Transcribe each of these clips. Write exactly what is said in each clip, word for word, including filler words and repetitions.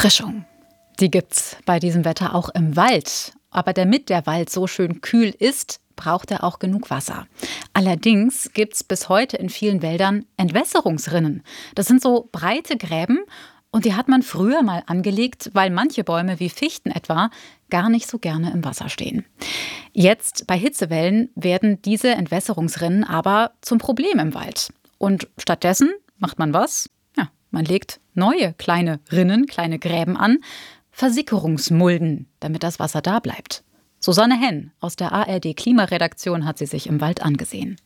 Erfrischung. Die gibt's bei diesem Wetter auch im Wald. Aber damit der Wald so schön kühl ist, braucht er auch genug Wasser. Allerdings gibt's bis heute in vielen Wäldern Entwässerungsrinnen. Das sind so breite Gräben und die hat man früher mal angelegt, weil manche Bäume wie Fichten etwa gar nicht so gerne im Wasser stehen. Jetzt bei Hitzewellen werden diese Entwässerungsrinnen aber zum Problem im Wald. Und stattdessen macht man was? Ja, man legt neue kleine Rinnen, kleine Gräben an, Versickerungsmulden, damit das Wasser da bleibt. Susanne Henn aus der A R D-Klimaredaktion hat sie sich im Wald angesehen.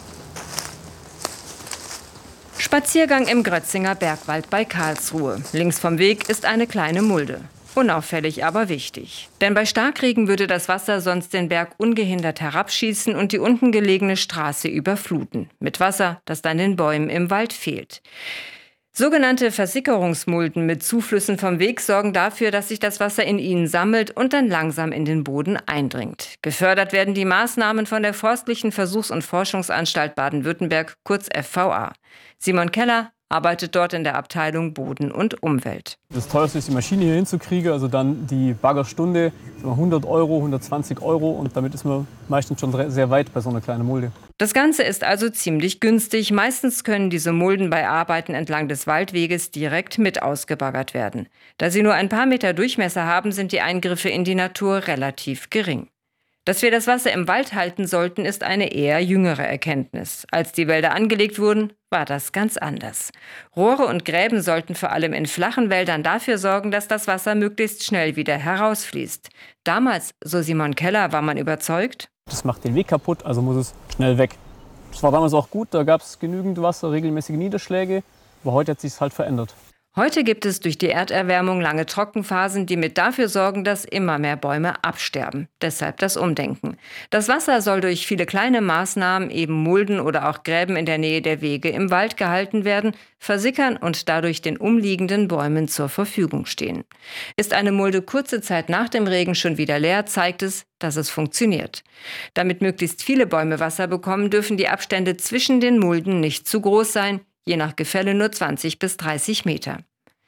Spaziergang im Grötzinger Bergwald bei Karlsruhe. Links vom Weg ist eine kleine Mulde. Unauffällig, aber wichtig. Denn bei Starkregen würde das Wasser sonst den Berg ungehindert herabschießen und die unten gelegene Straße überfluten. Mit Wasser, das dann den Bäumen im Wald fehlt. Sogenannte Versickerungsmulden mit Zuflüssen vom Weg sorgen dafür, dass sich das Wasser in ihnen sammelt und dann langsam in den Boden eindringt. Gefördert werden die Maßnahmen von der Forstlichen Versuchs- und Forschungsanstalt Baden-Württemberg, kurz F V A. Simon Keller arbeitet dort in der Abteilung Boden und Umwelt. Das teuerste ist, die Maschine hier hinzukriegen, also dann die Baggerstunde, hundert Euro, hundertzwanzig Euro und damit ist man meistens schon sehr weit bei so einer kleinen Mulde. Das Ganze ist also ziemlich günstig. Meistens können diese Mulden bei Arbeiten entlang des Waldweges direkt mit ausgebaggert werden. Da sie nur ein paar Meter Durchmesser haben, sind die Eingriffe in die Natur relativ gering. Dass wir das Wasser im Wald halten sollten, ist eine eher jüngere Erkenntnis. Als die Wälder angelegt wurden, war das ganz anders. Rohre und Gräben sollten vor allem in flachen Wäldern dafür sorgen, dass das Wasser möglichst schnell wieder herausfließt. Damals, so Simon Keller, war man überzeugt: Das macht den Weg kaputt, also muss es schnell weg. Das war damals auch gut, da gab es genügend Wasser, regelmäßige Niederschläge, aber heute hat sich es halt verändert. Heute gibt es durch die Erderwärmung lange Trockenphasen, die mit dafür sorgen, dass immer mehr Bäume absterben. Deshalb das Umdenken. Das Wasser soll durch viele kleine Maßnahmen, eben Mulden oder auch Gräben in der Nähe der Wege im Wald gehalten werden, versickern und dadurch den umliegenden Bäumen zur Verfügung stehen. Ist eine Mulde kurze Zeit nach dem Regen schon wieder leer, zeigt es, dass es funktioniert. Damit möglichst viele Bäume Wasser bekommen, dürfen die Abstände zwischen den Mulden nicht zu groß sein, je nach Gefälle nur zwanzig bis dreißig Meter.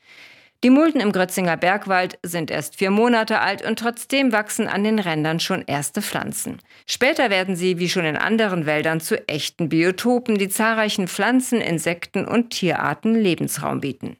Die Mulden im Grötzinger Bergwald sind erst vier Monate alt und trotzdem wachsen an den Rändern schon erste Pflanzen. Später werden sie, wie schon in anderen Wäldern, zu echten Biotopen, die zahlreichen Pflanzen, Insekten und Tierarten Lebensraum bieten.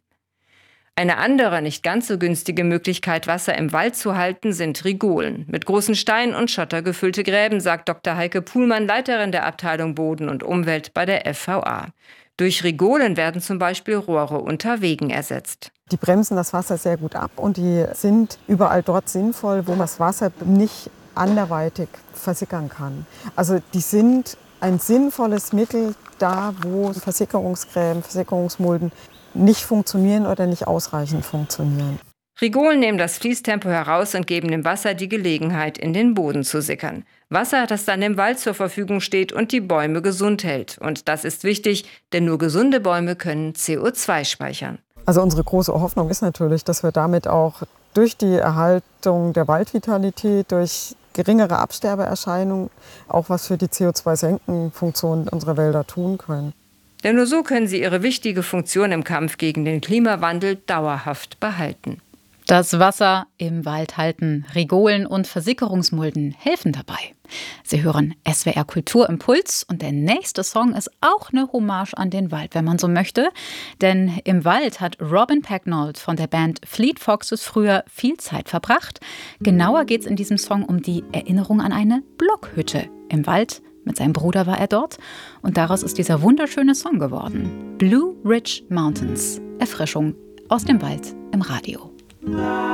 Eine andere, nicht ganz so günstige Möglichkeit, Wasser im Wald zu halten, sind Rigolen. Mit großen Steinen und Schotter gefüllte Gräben, sagt Doktor Heike Puhlmann, Leiterin der Abteilung Boden und Umwelt bei der F V A. Durch Rigolen werden zum Beispiel Rohre unter Wegen ersetzt. Die bremsen das Wasser sehr gut ab und die sind überall dort sinnvoll, wo man das Wasser nicht anderweitig versickern kann. Also die sind ein sinnvolles Mittel da, wo Versickerungsgräben, Versickerungsmulden nicht funktionieren oder nicht ausreichend funktionieren. Rigolen nehmen das Fließtempo heraus und geben dem Wasser die Gelegenheit, in den Boden zu sickern. Wasser, das dann im Wald zur Verfügung steht und die Bäume gesund hält. Und das ist wichtig, denn nur gesunde Bäume können C O zwei speichern. Also unsere große Hoffnung ist natürlich, dass wir damit auch durch die Erhaltung der Waldvitalität, durch geringere Absterbeerscheinungen auch was für die C O zwei Senkenfunktion unserer Wälder tun können. Denn nur so können sie ihre wichtige Funktion im Kampf gegen den Klimawandel dauerhaft behalten. Das Wasser im Wald halten, Rigolen und Versickerungsmulden helfen dabei. Sie hören S W R Kultur Impuls und der nächste Song ist auch eine Hommage an den Wald, wenn man so möchte. Denn im Wald hat Robin Pecknold von der Band Fleet Foxes früher viel Zeit verbracht. Genauer geht es in diesem Song um die Erinnerung an eine Blockhütte im Wald. Mit seinem Bruder war er dort und daraus ist dieser wunderschöne Song geworden. Blue Ridge Mountains, Erfrischung aus dem Wald im Radio.